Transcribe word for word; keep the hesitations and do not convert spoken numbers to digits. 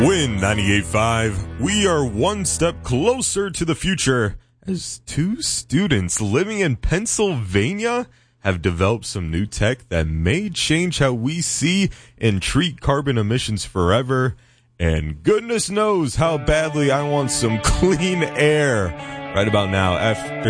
Win ninety-eight point five, we are one step closer to the future as two students living in Pennsylvania have developed some new tech that may change how we see and treat carbon emissions forever. And goodness knows how badly I want some clean air right about now after